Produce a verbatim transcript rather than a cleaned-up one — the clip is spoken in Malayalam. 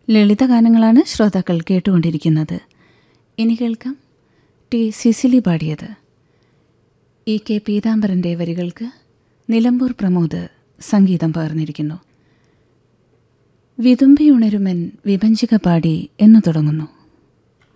ലളിതഗാനങ്ങളാണ് ശ്രോതാക്കൾ കേട്ടുകൊണ്ടിരിക്കുന്നത്. ഇനി കേൾക്കാം ടി സിസിലി പാടിയത്. ഇ കെ പീതാംബരൻ്റെ വരികൾക്ക് നിലമ്പൂർ പ്രമോദ് സംഗീതം പകർന്നിരിക്കുന്നു. വിതുമ്പിയുണരുമൻ വിഭജിക പാടി എന്നു തുടങ്ങുന്നു.